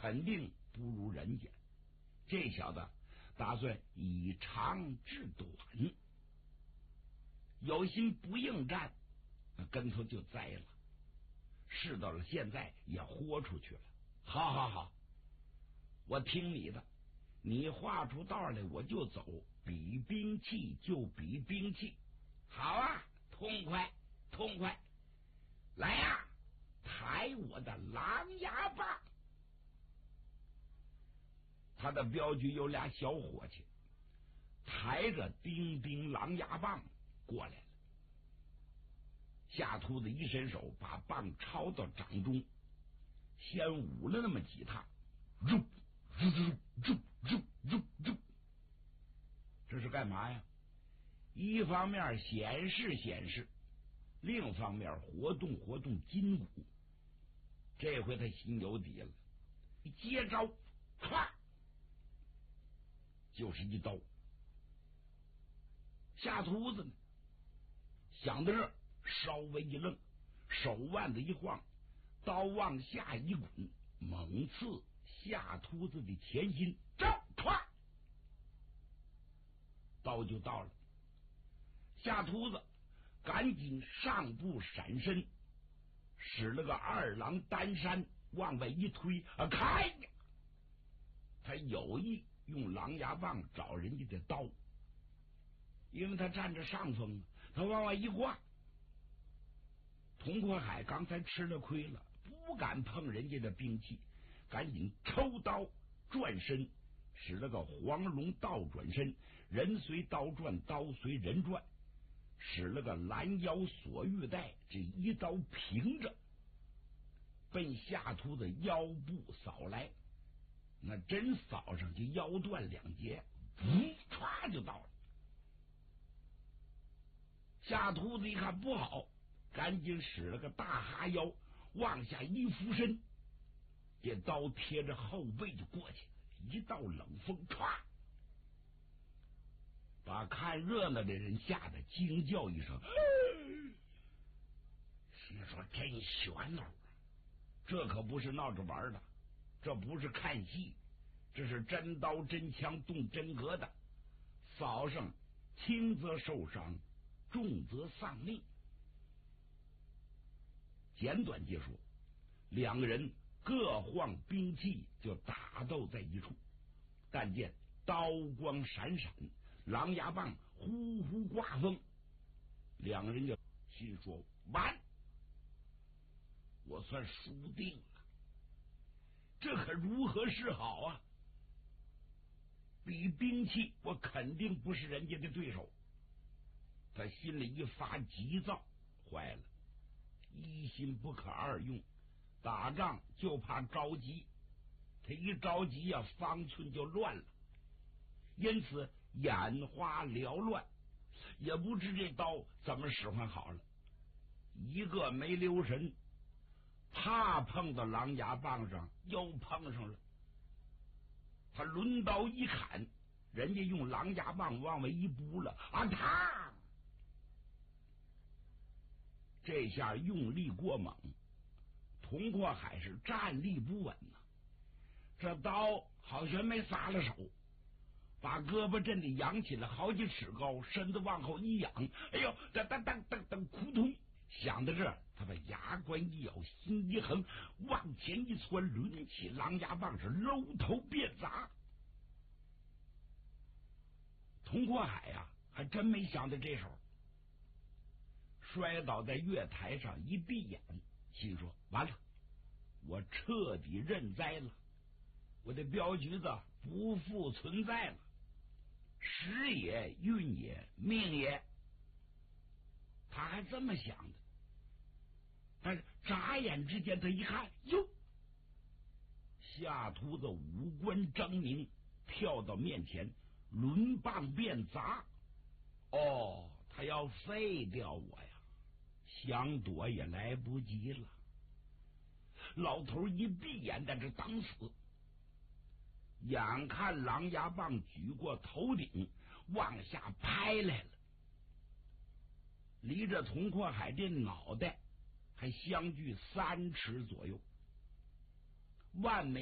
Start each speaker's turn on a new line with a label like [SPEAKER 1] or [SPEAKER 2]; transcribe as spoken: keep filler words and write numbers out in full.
[SPEAKER 1] 肯定不如人家。这小子打算以长制短，有心不应战，那跟头就栽了。事到了现在也豁出去了。好好好，我听你的，你画出道来我就走，比兵器就比兵器。好啊，痛快痛快，来呀、啊，抬我的狼牙棒。他的镖局有俩小伙计，抬着钉钉狼牙棒过来了。夏秃子一伸手，把棒抄到掌中，先舞了那么几趟，入入入入入入，这是干嘛呀？一方面显示显示，另一方面活动活动筋骨。这回他心有底了，接招，唰，就是一刀。夏秃子呢，想到这儿稍微一愣，手腕子一晃，刀往下一滚，猛刺夏秃子的前心，招，唰，刀就到了。夏秃子赶紧上步闪身，使了个二郎单山往外一推，啊，开呀！他有意用狼牙棒找人家的刀，因为他占着上风，他往外一挂。佟国海刚才吃了亏了，不敢碰人家的兵器，赶紧抽刀转身，使了个黄龙倒转身，人随刀转，刀随人转，使了个拦腰锁玉带，这一刀平着奔夏秃的腰部扫来，那真扫上去腰断两截，噗，唰就到了。夏秃子一看不好，赶紧使了个大哈腰，往下一俯身，这刀贴着后背就过去了，一道冷风，唰，把看热闹的人吓得惊叫一声，心说真悬呐，这可不是闹着玩的，这不是看戏，这是真刀真枪动真格的，扫上轻则受伤，重则丧命。简短结说，两个人各晃兵器就打斗在一处，但见刀光闪闪，狼牙棒呼呼刮风，两个人就心说完，我算输定了，这可如何是好啊？比兵器我肯定不是人家的对手。他心里一发急躁，坏了，一心不可二用，打仗就怕着急，他一着急呀、啊，方寸就乱了，因此眼花缭乱，也不知这刀怎么使唤好了，一个没留神，怕碰到狼牙棒上，又碰上了。他抡刀一砍，人家用狼牙棒往外一拨了，啊，他这下用力过猛，佟阔海是站立不稳呐、啊，这刀好像没撒了手，把胳膊震得扬起来好几尺高，身子往后一仰，哎呦，噔噔噔噔噔，扑通！想到这儿，他把牙关一咬，心一横，往前一窜，抡起狼牙棒是搂头便砸。佟阔海呀、啊，还真没想到这手，摔倒在月台上，一闭眼，心说完了，我彻底认栽了，我的镖局子不复存在了，时也运也命也。他还这么想的，但是眨眼之间他一看，哟，夏秃子五官狰狞，跳到面前，抡棒便砸。哦，他要废掉我呀，想躲也来不及了。老头一闭眼在这等死，眼看狼牙棒举过头顶往下拍来了，离着佟阔海这脑袋还相距三尺左右，万没